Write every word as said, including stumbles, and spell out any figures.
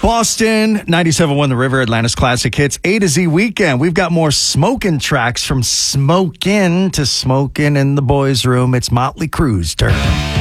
Boston, ninety-seven point one The River, Atlanta's Classic Hits, A to Z Weekend. We've got more smoking tracks from smoking to smoking in the boys' room. It's Motley Crue's turn.